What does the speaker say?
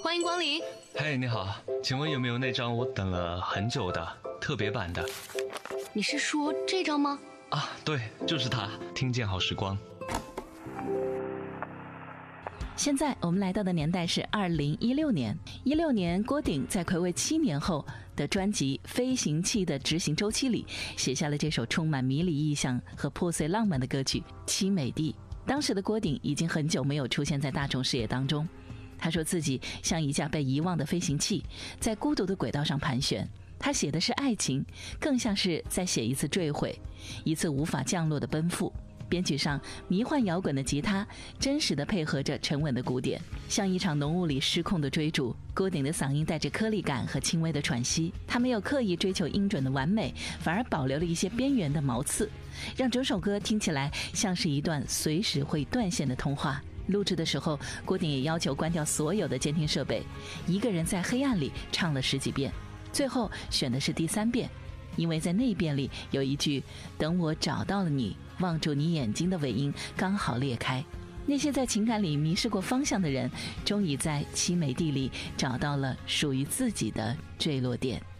欢迎光临。 嘿，你好，请问有没有那张我等了很久的特别版的？ 你是说这张吗？ 啊，对，就是它，听见好时光。 现在我们来到的年代是2016年，16年郭顶在睽违7年后的专辑《飞行器的执行周期》里，写下了这首充满迷离意象和破碎浪漫的歌曲《凄美地》。当时的郭顶已经很久没有出现在大众视野当中，他说自己像一架被遗忘的飞行器，在孤独的轨道上盘旋。他写的是爱情，更像是在写一次坠毁，一次无法降落的奔赴。编曲上迷幻摇滚的吉他真实地配合着沉稳的鼓点，像一场浓雾里失控的追逐。郭顶的嗓音带着颗粒感和轻微的喘息，他没有刻意追求音准的完美，反而保留了一些边缘的毛刺，让整首歌听起来像是一段随时会断线的通话。录制的时候，郭顶也要求关掉所有的监听设备，一个人在黑暗里唱了10几遍，最后选的是第3遍，因为在那遍里有一句等我找到了你，望住你眼睛的尾音刚好裂开。那些在情感里迷失过方向的人，终于在凄美地里找到了属于自己的坠落点。